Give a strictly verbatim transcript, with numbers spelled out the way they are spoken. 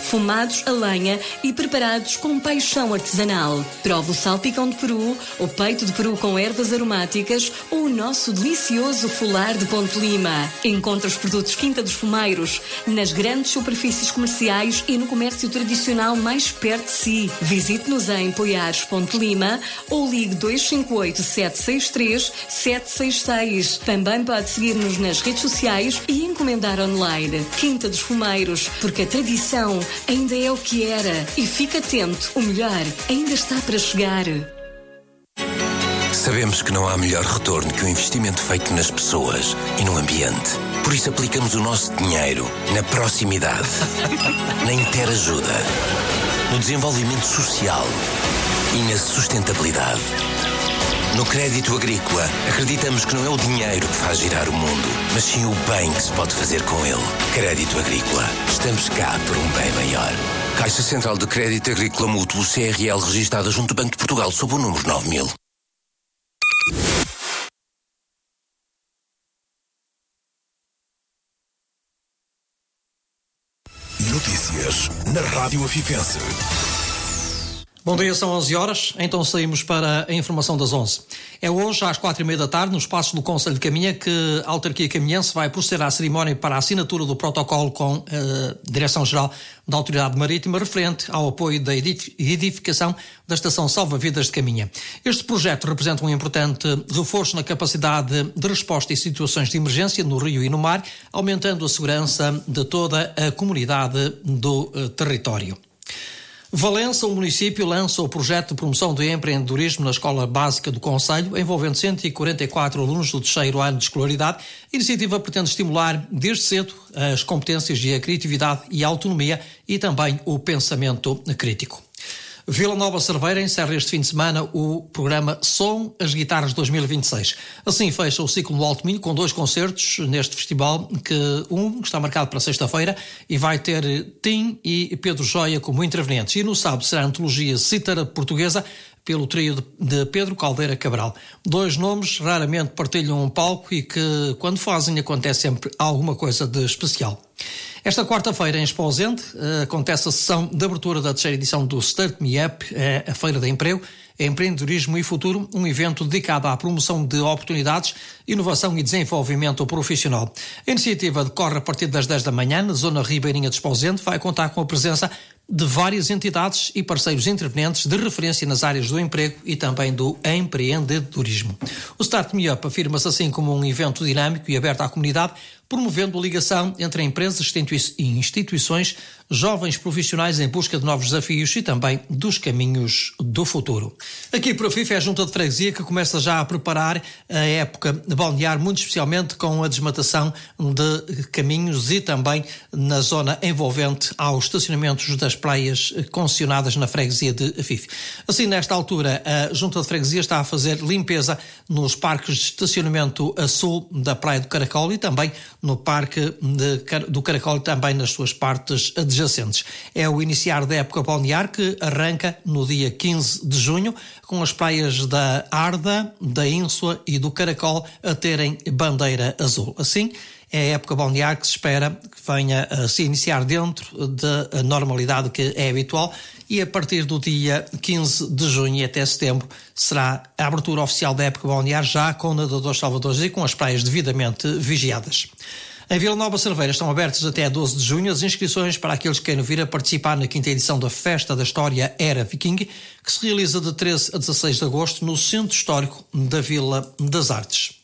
fumados a lenha e preparados com paixão artesanal. Prova o salpicão de peru, o peito de peru com ervas aromáticas ou o nosso delicioso folar de Ponte Lima. Encontra os produtos Quinta dos Fumeiros nas grandes superfícies comerciais e no comércio tradicional mais perto de si. Visite-nos em Poiares Ponte Lima ou ligue dois cinco oito, sete seis três, sete seis seis. Também pode seguir-nos nas redes sociais e encomendar online. Quinta dos Fumeiros, porque a tradição ainda é o que era. E fica atento, o melhor ainda está para chegar. Sabemos que não há melhor retorno que o investimento feito nas pessoas e no ambiente. Por isso aplicamos o nosso dinheiro na proximidade, na interajuda, no desenvolvimento social e na sustentabilidade. No crédito agrícola, acreditamos que não é o dinheiro que faz girar o mundo, mas sim o bem que se pode fazer com ele. Crédito agrícola. Estamos cá por um bem maior. Caixa Central de Crédito Agrícola Mútuo C R L, registada junto ao Banco de Portugal sob o número nove mil. Notícias na Rádio Afifense. Bom dia, são onze horas, então saímos para a informação das onze. É hoje, às quatro e meia da tarde, no espaço do Conselho de Caminha, que a autarquia caminhense vai proceder à cerimónia para a assinatura do protocolo com a Direção-Geral da Autoridade Marítima referente ao apoio da edificação da Estação Salva-Vidas de Caminha. Este projeto representa um importante reforço na capacidade de resposta em situações de emergência no rio e no mar, aumentando a segurança de toda a comunidade do uh, território. Valença, o município, lança o projeto de promoção do empreendedorismo na Escola Básica do Concelho, envolvendo cento e quarenta e quatro alunos do terceiro ano de escolaridade. A iniciativa pretende estimular, desde cedo, as competências de a criatividade e a autonomia e também o pensamento crítico. Vila Nova Cerveira encerra este fim de semana o programa Som as Guitarras dois mil e vinte e seis. Assim fecha o ciclo no Alto Minho com dois concertos neste festival, que um está marcado para sexta-feira e vai ter Tim e Pedro Joia como intervenientes. E no sábado será a antologia Cítara Portuguesa pelo trio de Pedro Caldeira Cabral. Dois nomes raramente partilham um palco e que, quando fazem, acontece sempre alguma coisa de especial. Esta quarta-feira, em Esposende, acontece a sessão de abertura da terceira edição do Start Me Up, a Feira de Emprego, Empreendedorismo e Futuro, um evento dedicado à promoção de oportunidades, inovação e desenvolvimento profissional. A iniciativa decorre a partir das dez da manhã, na zona ribeirinha de Esposende, vai contar com a presença de várias entidades e parceiros intervenientes de referência nas áreas do emprego e também do empreendedorismo. O Start Me Up afirma-se assim como um evento dinâmico e aberto à comunidade, promovendo a ligação entre empresas e instituições, jovens profissionais em busca de novos desafios e também dos caminhos do futuro. Aqui para a F I F é a Junta de Freguesia que começa já a preparar a época balnear, muito especialmente com a desmatação de caminhos e também na zona envolvente aos estacionamentos das praias concessionadas na freguesia de Afife. Assim, nesta altura, a Junta de Freguesia está a fazer limpeza nos parques de estacionamento a sul da Praia do Caracol e também no Parque de, do Caracol e também nas suas partes adjacentes. É o iniciar da época balnear que arranca no dia quinze de junho, com as praias da Arda, da Ínsula e do Caracol a terem bandeira azul. Assim, é a época balnear que se espera que venha a se iniciar dentro da normalidade que é habitual e a partir do dia quinze de junho e até setembro será a abertura oficial da época balnear, já com nadadores salvadores e com as praias devidamente vigiadas. Em Vila Nova Cerveira estão abertas até doze de junho as inscrições para aqueles que queiram vir a participar na quinta edição da Festa da História Era Viking, que se realiza de treze a dezasseis de agosto no Centro Histórico da Vila das Artes.